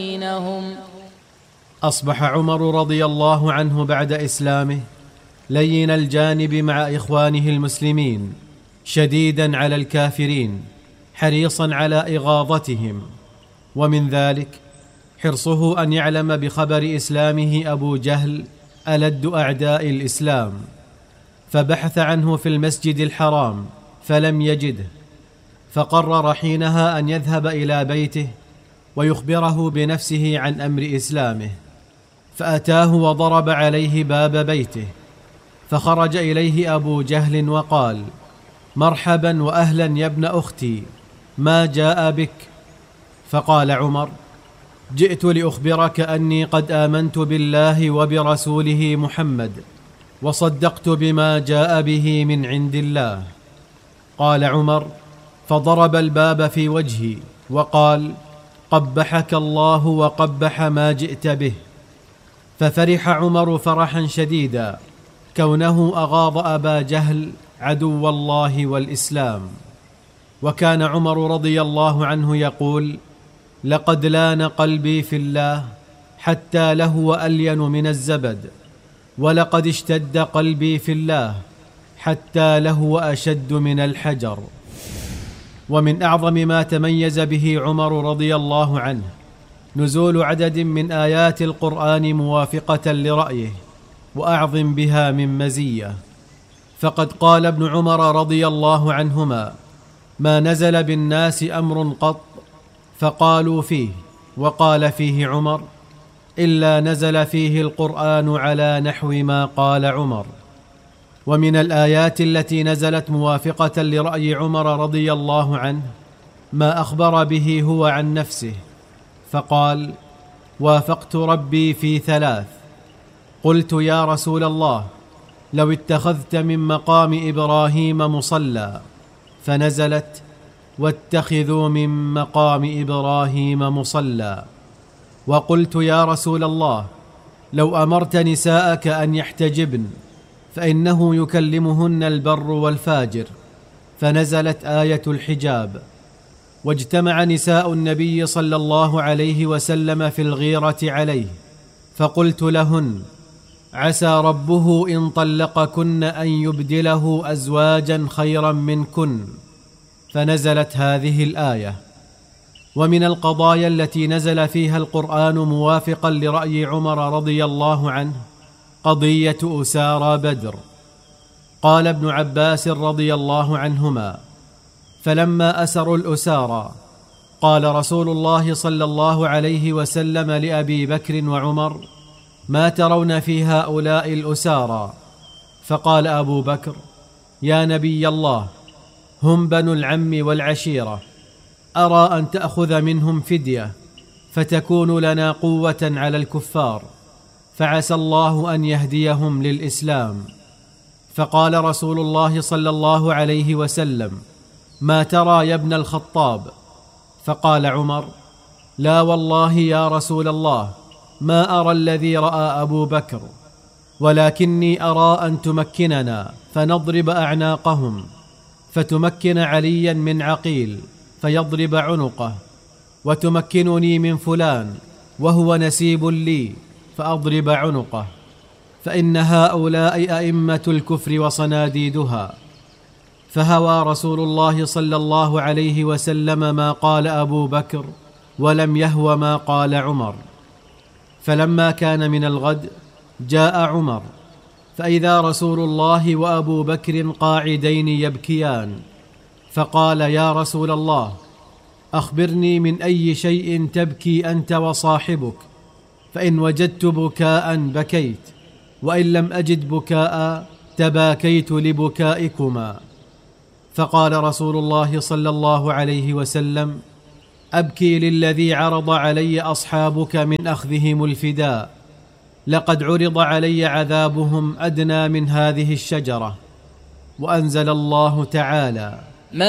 بينهم. أصبح عمر رضي الله عنه بعد إسلامه لين الجانب مع إخوانه المسلمين، شديدا على الكافرين، حريصا على إغاظتهم. ومن ذلك حرصه أن يعلم بخبر إسلامه أبو جهل ألد أعداء الإسلام، فبحث عنه في المسجد الحرام فلم يجده، فقرر حينها أن يذهب إلى بيته ويخبره بنفسه عن أمر إسلامه. فأتاه وضرب عليه باب بيته، فخرج إليه أبو جهل وقال: مرحبا وأهلا يا ابن أختي، ما جاء بك؟ فقال عمر: جئت لأخبرك أني قد آمنت بالله وبرسوله محمد، وصدقت بما جاء به من عند الله. قال عمر: فضرب الباب في وجهي وقال: قبحك الله وقبح ما جئت به. ففرح عمر فرحا شديدا كونه أغاظ أبا جهل عدو الله والإسلام. وكان عمر رضي الله عنه يقول: لقد لان قلبي في الله حتى لهو ألين من الزبد، ولقد اشتد قلبي في الله حتى لهو أشد من الحجر. ومن أعظم ما تميز به عمر رضي الله عنه نزول عدد من آيات القرآن موافقة لرأيه، وأعظم بها من مزية. فقد قال ابن عمر رضي الله عنهما: ما نزل بالناس أمر قط فقالوا فيه، وقال فيه عمر، إلا نزل فيه القرآن على نحو ما قال عمر. ومن الآيات التي نزلت موافقة لرأي عمر رضي الله عنه ما أخبر به هو عن نفسه، فقال: وافقت ربي في 3. قلت: يا رسول الله، لو اتخذت من مقام إبراهيم مصلى، فنزلت: واتخذوا من مقام إبراهيم مصلى. وقلت: يا رسول الله، لو أمرت نساءك أن يحتجبن، فإنه يكلمهن البر والفاجر، فنزلت آية الحجاب. واجتمع نساء النبي صلى الله عليه وسلم في الغيرة عليه، فقلت لهن: عسى ربه إن طلقكن أن يبدله أزواجا خيرا منكن، فنزلت هذه الآية. ومن القضايا التي نزل فيها القرآن موافقا لرأي عمر رضي الله عنه قضية أسارى بدر. قال ابن عباس رضي الله عنهما: فلما أسروا الأسارى قال رسول الله صلى الله عليه وسلم لأبي بكر وعمر: ما ترون في هؤلاء الأسارى؟ فقال أبو بكر: يا نبي الله، هم بنو العم والعشيرة، أرى أن تأخذ منهم فدية فتكون لنا قوة على الكفار، فعسى الله أن يهديهم للإسلام. فقال رسول الله صلى الله عليه وسلم: ما ترى يا ابن الخطاب؟ فقال عمر: لا والله يا رسول الله، ما أرى الذي رأى أبو بكر، ولكني أرى أن تمكننا فنضرب أعناقهم، فتمكن عليا من عقيل فيضرب عنقه، وتمكنني من فلان وهو نسيب لي فأضرب عنقه، فإن هؤلاء أئمة الكفر وصناديدها. فهوى رسول الله صلى الله عليه وسلم ما قال أبو بكر، ولم يهو ما قال عمر. فلما كان من الغد جاء عمر، فإذا رسول الله وأبو بكر قاعدين يبكيان، فقال: يا رسول الله، أخبرني من أي شيء تبكي أنت وصاحبك، فإن وجدت بكاء بكيت، وإن لم أجد بكاء تباكيت لبكائكما. فقال رسول الله صلى الله عليه وسلم: أبكي للذي عرض علي أصحابك من أخذهم الفداء، لقد عرض علي عذابهم أدنى من هذه الشجرة. وأنزل الله تعالى: